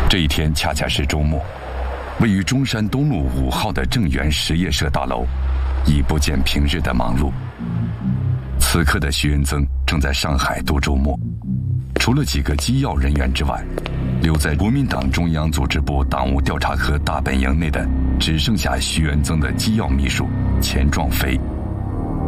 这一天恰恰是周末，位于中山东路5号的正源实业社大楼已不见平日的忙碌。此刻的徐恩曾正在上海度周末，除了几个机要人员之外，留在国民党中央组织部党务调查科大本营内的只剩下徐恩曾的机要秘书钱壮飞